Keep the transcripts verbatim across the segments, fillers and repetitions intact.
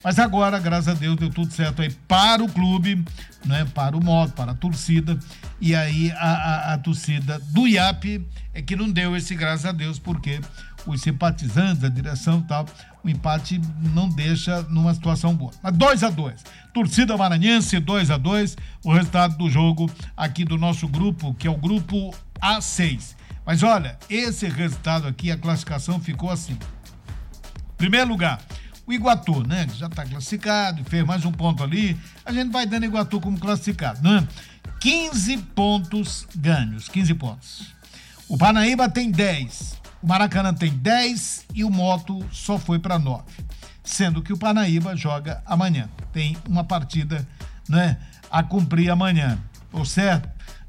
Mas agora, graças a Deus, deu tudo certo aí para o clube, né, para o modo, para a torcida, e aí a, a, a torcida do I A P é que não deu esse graças a Deus, porque os simpatizantes, a direção e tal, o empate não deixa numa situação boa. Mas dois a dois, torcida maranhense, dois a dois, o resultado do jogo aqui do nosso grupo, que é o grupo A seis. Mas olha, esse resultado aqui, a classificação ficou assim. Primeiro lugar, o Iguatu, né, que já está classificado, fez mais um ponto ali, a gente vai dando Iguatu como classificado, né? quinze pontos ganhos, quinze pontos. O Parnaíba tem dez, o Maracanã tem dez e o Moto só foi para nove, sendo que o Parnaíba joga amanhã, tem uma partida, né, a cumprir amanhã, ou certo?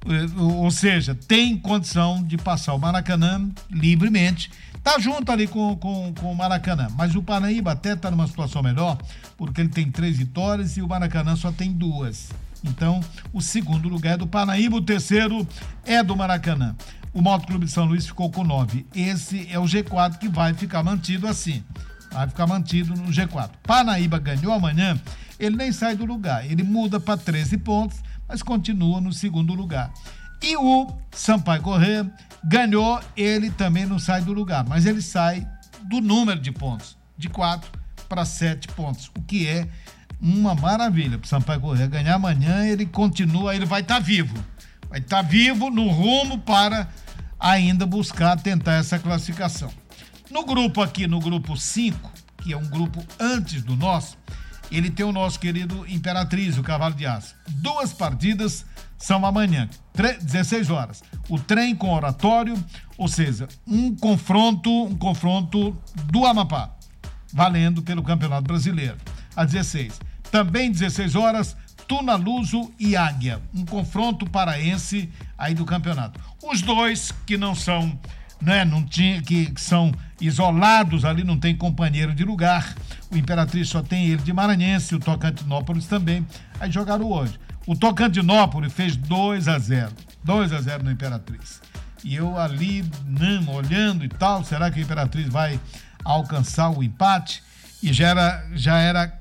Ou seja, tem condição de passar o Maracanã livremente, tá junto ali com, com, com o Maracanã, mas o Parnaíba até tá numa situação melhor, porque ele tem três vitórias e o Maracanã só tem duas. Então, o segundo lugar é do Parnaíba, o terceiro é do Maracanã. O Moto Clube de São Luís ficou com nove. Esse é o G quatro que vai ficar mantido assim. Vai ficar mantido no G quatro. Parnaíba ganhou amanhã, ele nem sai do lugar. Ele muda para treze pontos, mas continua no segundo lugar. E o Sampaio Corrêa ganhou, ele também não sai do lugar, mas ele sai do número de pontos, de quatro para sete pontos, o que é uma maravilha para o Sampaio Corrêa ganhar amanhã. Ele continua, ele vai estar tá vivo, vai estar tá vivo no rumo para ainda buscar tentar essa classificação. No grupo aqui, no grupo cinco, que é um grupo antes do nosso, ele tem o nosso querido Imperatriz, o Cavalo de Aço. Duas partidas são amanhã, dezesseis horas. O trem com oratório, ou seja, um confronto, um confronto do Amapá, valendo pelo Campeonato Brasileiro, às dezesseis. Também dezesseis horas, Tunaluso e Águia, um confronto paraense aí do campeonato. Os dois que não são, né, não tinha, que, que são isolados ali, não tem companheiro de lugar. O Imperatriz só tem ele de maranhense, o Tocantinópolis também. Aí jogaram hoje. O Tocantinópolis fez dois a zero. dois a zero no Imperatriz. E eu ali, não, olhando e tal, será que o Imperatriz vai alcançar o empate? E já era, já era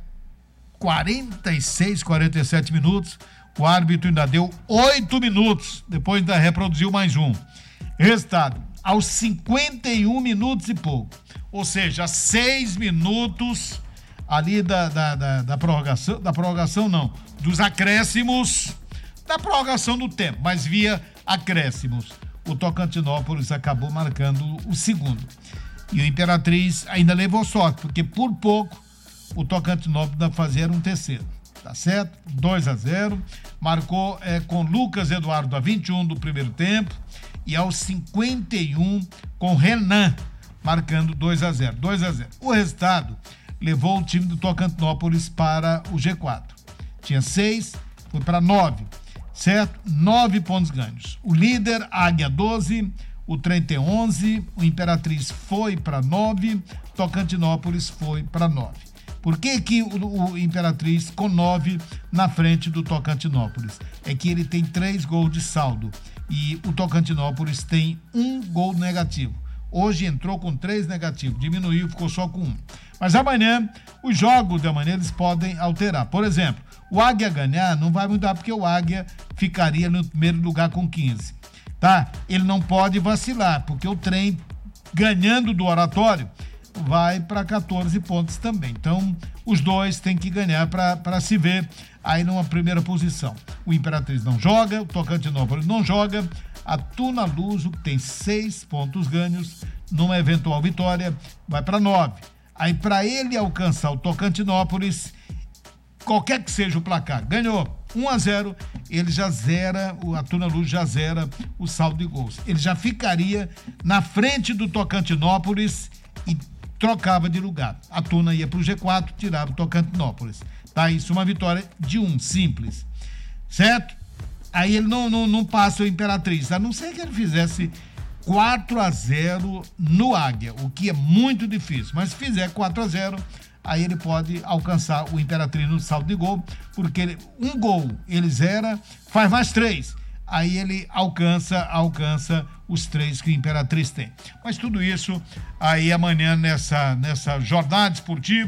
quarenta e seis, quarenta e sete minutos. O árbitro ainda deu oito minutos. Depois ainda reproduziu mais um. Resultado, aos cinquenta e um minutos e pouco. Ou seja, seis minutos ali da, da, da, da prorrogação, da prorrogação não, dos acréscimos, da prorrogação do tempo, mas via acréscimos. O Tocantinópolis acabou marcando o segundo. E o Imperatriz ainda levou sorte, porque por pouco o Tocantinópolis ainda fazia um terceiro. Tá certo? dois a zero. Marcou é, com Lucas Eduardo a vinte e um do primeiro tempo e aos cinquenta e um com Renan marcando dois a zero. dois a zero. O resultado levou o time do Tocantinópolis para o G quatro. Tinha seis, foi para nove, certo? Nove pontos ganhos. O líder, Águia, doze, o trem tem onze, o Imperatriz foi para nove, Tocantinópolis foi para nove. Por que que o, o Imperatriz com nove na frente do Tocantinópolis? É que ele tem três gols de saldo e o Tocantinópolis tem um gol negativo. Hoje entrou com três negativos, diminuiu, ficou só com um. Mas amanhã, os jogos de amanhã eles podem alterar. Por exemplo, o Águia ganhar não vai mudar porque o Águia ficaria no primeiro lugar com quinze. Tá? Ele não pode vacilar, porque o trem ganhando do Oratório vai para quatorze pontos também. Então, os dois têm que ganhar para se ver aí numa primeira posição. O Imperatriz não joga, o Tocantinópolis não joga, a Tunaluso, que tem seis pontos ganhos, numa eventual vitória, vai para nove. Aí, para ele alcançar o Tocantinópolis, qualquer que seja o placar, ganhou um a zero, ele já zera, a Tunaluso já zera o saldo de gols. Ele já ficaria na frente do Tocantinópolis e trocava de lugar. A Tuna ia para o G quatro, tirava o Tocantinópolis. Tá? Isso é uma vitória de um, simples. Certo? Aí ele não, não, não passa o Imperatriz, a não ser que ele fizesse quatro a zero no Águia, o que é muito difícil. Mas se fizer quatro a zero, aí ele pode alcançar o Imperatriz no saldo de gol, porque ele, um gol ele zera, faz mais três. Aí ele alcança, alcança os três que o Imperatriz tem. Mas tudo isso aí amanhã nessa, nessa jornada esportiva,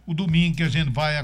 o domingo que a gente vai